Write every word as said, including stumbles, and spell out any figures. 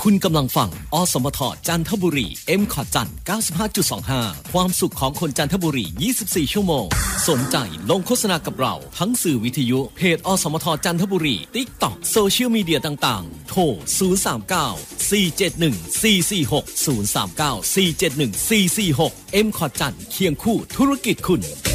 คุณกำลังฟังอสมทจันทบุรี M คอจัน เก้าสิบห้าจุดสองห้า ความสุขของคนจันทบุรียี่สิบสี่ชั่วโมงสนใจลงโฆษณากับเราทั้งสื่อวิทยุเพจอสมทจันทบุรี TikTok โซเชียลมีเดียต่างๆโทรศูนย์ สาม เก้า สี่ เจ็ด หนึ่ง สี่ สี่ หก ศูนย์ สาม เก้า สี่ เจ็ด หนึ่ง สี่ สี่ หก M คอจันเคียงคู่ธุรกิจคุณ